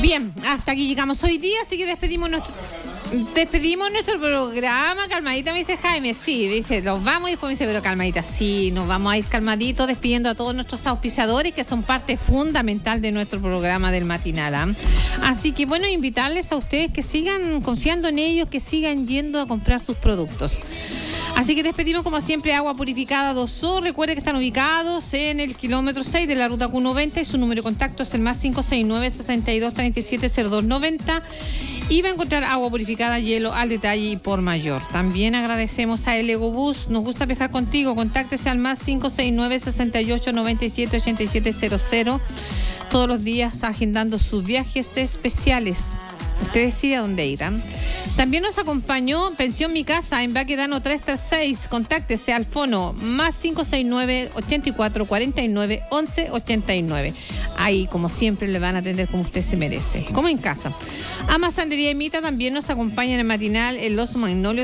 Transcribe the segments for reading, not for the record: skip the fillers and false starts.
Bien, hasta aquí llegamos hoy día, así que despedimos nuestro programa. Calmadita, me dice Jaime. Sí, dice, nos vamos, y después me dice, pero calmadita, sí, nos vamos a ir calmaditos, despidiendo a todos nuestros auspiciadores que son parte fundamental de nuestro programa del matinal, ¿eh? Así que bueno, invitarles a ustedes que sigan confiando en ellos, que sigan yendo a comprar sus productos. Así que despedimos como siempre Agua Purificada Dosur. Recuerde que están ubicados en el kilómetro 6 de la ruta Q90 y su número de contacto es el más 569-6237-0290. Y va a encontrar agua purificada, hielo al detalle y por mayor. También agradecemos a El Egobús. Nos gusta viajar contigo. Contáctese al más 569-6897-8700. Todos los días agendando sus viajes especiales. Usted decide a dónde irán. También nos acompañó Pensión Mi Casa en Baquedano 336. Contáctese al fono más 569-8449-1189. Ahí, como siempre, le van a atender como usted se merece, como en casa. Ama Sandería y Mita también nos acompaña en el matinal en Los Magnolio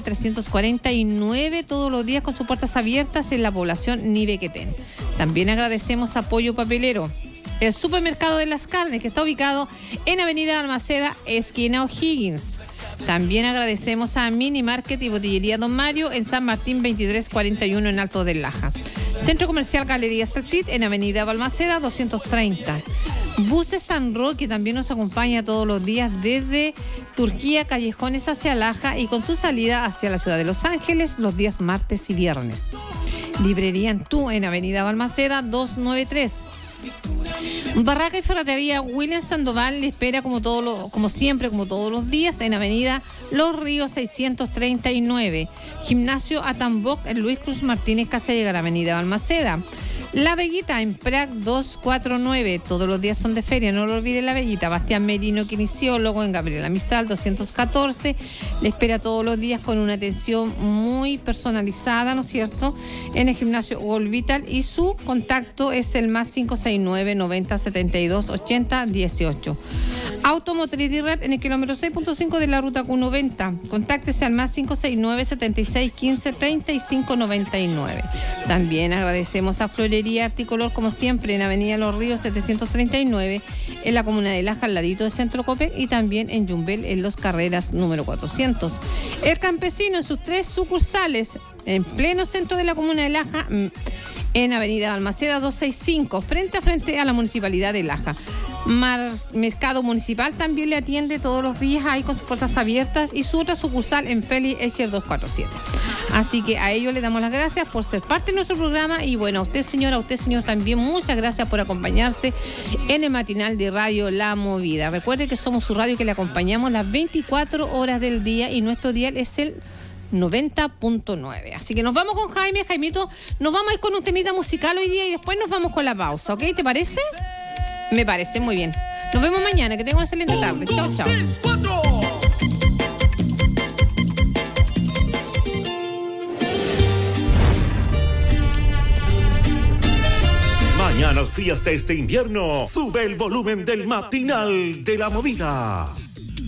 349, todos los días con sus puertas abiertas en la población Nivequetén. También agradecemos a Pollo Papelero, el supermercado de las carnes, que está ubicado en Avenida Balmaceda, esquina O'Higgins. También agradecemos a Mini Market y Botillería Don Mario en San Martín 2341 en Alto del Laja. Centro Comercial Galería Saltit en Avenida Balmaceda 230. Buses San Roque, que también nos acompaña todos los días desde Turquía, Callejones hacia Laja y con su salida hacia la ciudad de Los Ángeles los días martes y viernes. Librería Antú en Avenida Balmaceda 293. Barraca y Ferretería William Sandoval le espera como siempre, como todos los días, en Avenida Los Ríos 639. Gimnasio Atamboc en Luis Cruz Martínez, casi llegar a Avenida Balmaceda. La Veguita en Prac 249. Todos los días son de feria, no lo olviden. La Veguita. Bastián Merino, kinesiólogo en Gabriela Mistral 214. Le espera todos los días con una atención muy personalizada, ¿no es cierto?, en el gimnasio Gol Vital, y su contacto es el más 569 90 72 80 18. Automotriz y Rep en el kilómetro 6.5 de la ruta Q90. Contáctese al más 569 76 15 35 99. También agradecemos a Florería Articolor, como siempre, en Avenida Los Ríos 739, en la comuna de Laja, al ladito del Centro Copec, y también en Yumbel, en Los Carreras, número 400. El Campesino, en sus 3 sucursales, en pleno centro de la comuna de Laja, en Avenida Balmaceda 265, frente a frente a la Municipalidad de Laja. Mercado Municipal también le atiende todos los días ahí con sus puertas abiertas, y su otra sucursal en Félix Escher 247. Así que a ellos le damos las gracias por ser parte de nuestro programa, y bueno, a usted señor también muchas gracias por acompañarse en el matinal de Radio La Movida. Recuerde que somos su radio que le acompañamos las 24 horas del día, y nuestro dial es el 90.9. Así que nos vamos con Jaimito, nos vamos a ir con un temita musical hoy día y después nos vamos con la pausa, ¿ok? ¿Te parece? Me parece muy bien. Nos vemos mañana, que tengan una excelente tarde. Chao, chao. Mañanas frías de este invierno, sube el volumen del matinal de La Movida.